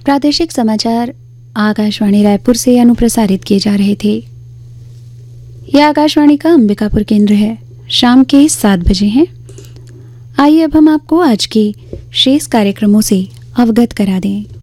प्रादेशिक समाचार आकाशवाणी रायपुर से अनुप्रसारित किए जा रहे थे। यह आकाशवाणी का अंबिकापुर केंद्र है। शाम के 7 बजे हैं। आइए अब हम आपको आज के शेष कार्यक्रमों से अवगत करा दें।